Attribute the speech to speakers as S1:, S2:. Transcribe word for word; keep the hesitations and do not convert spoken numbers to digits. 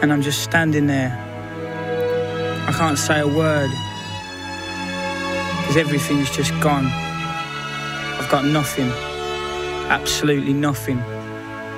S1: And I'm just standing there. I can't say a word because everything's just gone. I've got nothing, absolutely nothing.